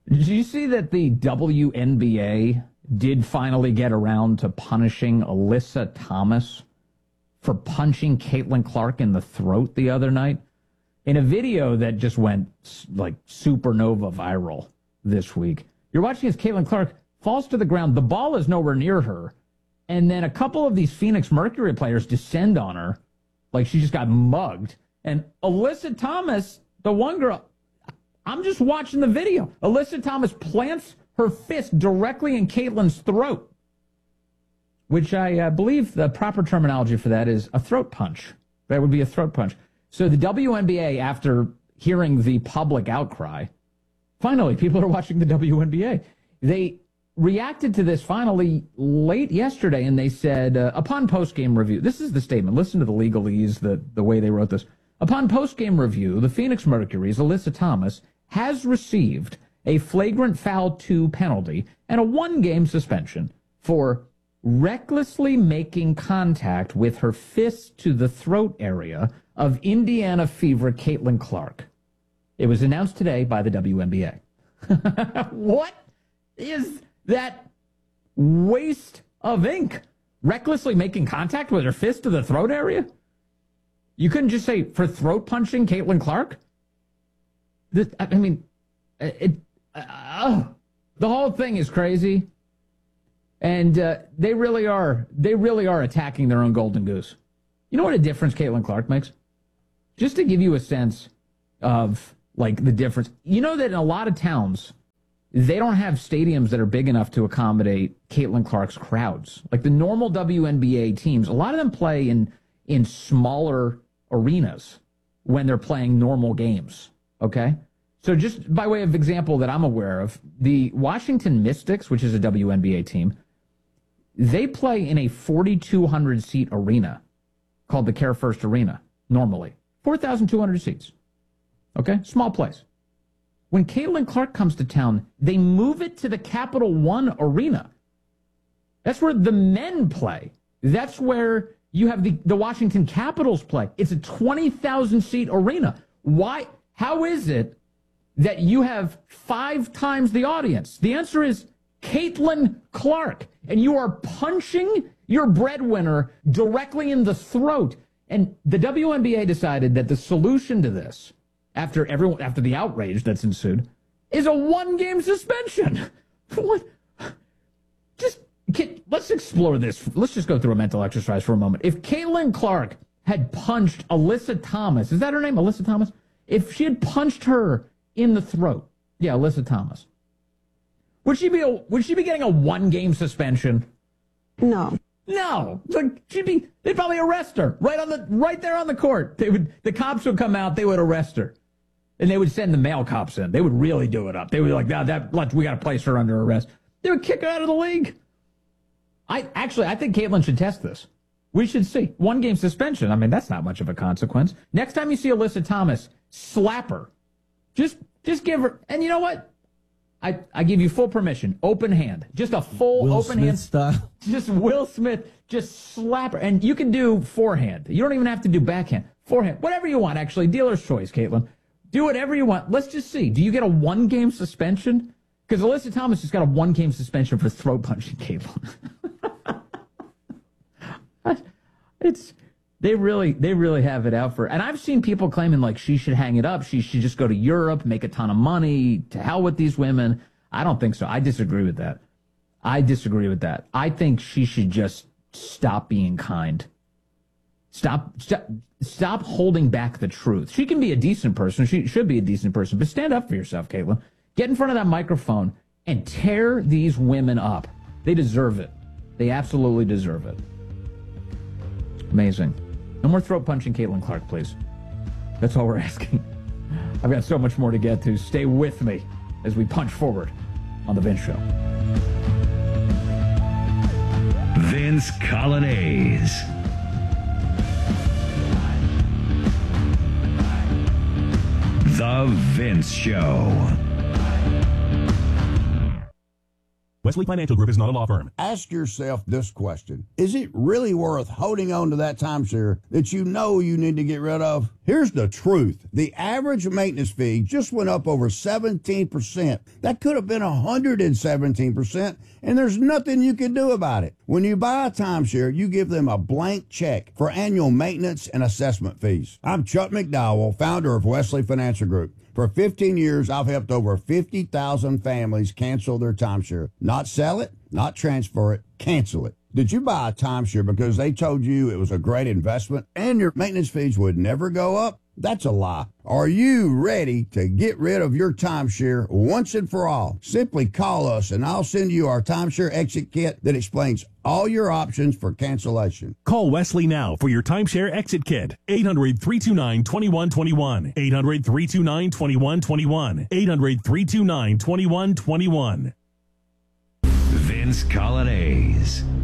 Did you see that the WNBA did finally get around to punishing Alyssa Thomas for punching Caitlin Clark in the throat the other night? In a video that just went like supernova viral this week. You're watching as Caitlin Clark falls to the ground. The ball is nowhere near her. And then a couple of these Phoenix Mercury players descend on her like she just got mugged. And Alyssa Thomas, the one girl, I'm just watching the video. Alyssa Thomas plants her fist directly in Caitlin's throat, which I believe the proper terminology for that is a throat punch. That would be a throat punch. So the WNBA, after hearing the public outcry, finally, people are watching the WNBA. They reacted to this finally late yesterday, and they said, upon post-game review, this is the statement. Listen to the legalese, the way they wrote this. Upon post-game review, the Phoenix Mercury's Alyssa Thomas has received a flagrant foul 2 penalty and a 1-game suspension for recklessly making contact with her fist to the throat area of Indiana Fever Caitlin Clark. It was announced today by the WNBA. What is that waste of ink? Recklessly making contact with her fist to the throat area? You couldn't just say for throat punching Caitlin Clark? The whole thing is crazy. And they really are attacking their own golden goose. You know what a difference Caitlin Clark makes? Just to give you a sense of, like, the difference. You know that in a lot of towns, they don't have stadiums that are big enough to accommodate Caitlin Clark's crowds. Like the normal WNBA teams, a lot of them play in smaller arenas when they're playing normal games, okay? So just by way of example that I'm aware of, the Washington Mystics, which is a WNBA team, they play in a 4,200-seat arena called the Care First Arena, normally. 4,200 seats. Okay? Small place. When Caitlin Clark comes to town, they move it to the Capital One Arena. That's where the men play. That's where you have the Washington Capitals play. It's a 20,000-seat arena. Why? How is it that you have 5 times the audience? The answer is Caitlin Clark. And you are punching your breadwinner directly in the throat. And the WNBA decided that the solution to this, after the outrage that's ensued, is a 1-game suspension. What? Let's explore this. Let's just go through a mental exercise for a moment. If Caitlin Clark had punched Alyssa Thomas, is that her name, Alyssa Thomas? If she had punched her in the throat, yeah, Alyssa Thomas, would she be getting a 1-game suspension? No. No, they'd probably arrest her right there on the court. The cops would come out, they would arrest her, and they would send the male cops in. They would really do it up. They would be like, we got to place her under arrest. They would kick her out of the league. I think Caitlin should test this. We should see 1-game suspension. I mean, that's not much of a consequence. Next time you see Alyssa Thomas, slap her. Just give her. And you know what? I give you full permission. Open hand. Just a full Will open Smith hand. Style. Just Will Smith. Just slap her. And you can do forehand. You don't even have to do backhand. Forehand. Whatever you want, actually. Dealer's choice, Caitlin. Do whatever you want. Let's just see. Do you get a 1-game suspension? Because Alyssa Thomas just got a 1-game suspension for throat punching Caitlin. They really have it out for her. And I've seen people claiming like she should hang it up. She should just go to Europe, make a ton of money. To hell with these women. I don't think so. I disagree with that. I think she should just stop being kind. Stop holding back the truth. She can be a decent person. She should be a decent person. But stand up for yourself, Caitlin. Get in front of that microphone and tear these women up. They deserve it. They absolutely deserve it. Amazing. No more throat punching Caitlin Clark, please. That's all we're asking. I've got so much more to get to. Stay with me as we punch forward on The Vince Show. Vince Colonnese. The Vince Show. Wesley Financial Group is not a law firm. Ask yourself this question. Is it really worth holding on to that timeshare that you know you need to get rid of? Here's the truth. The average maintenance fee just went up over 17%. That could have been 117%, and there's nothing you can do about it. When you buy a timeshare, you give them a blank check for annual maintenance and assessment fees. I'm Chuck McDowell, founder of Wesley Financial Group. For 15 years, I've helped over 50,000 families cancel their timeshare. Not sell it, not transfer it, cancel it. Did you buy a timeshare because they told you it was a great investment and your maintenance fees would never go up? That's a lie. Are you ready to get rid of your timeshare once and for all? Simply call us and I'll send you our timeshare exit kit that explains all your options for cancellation. Call Wesley now for your timeshare exit kit. 800-329-2121. 800-329-2121. 800-329-2121. Vince Colonnese.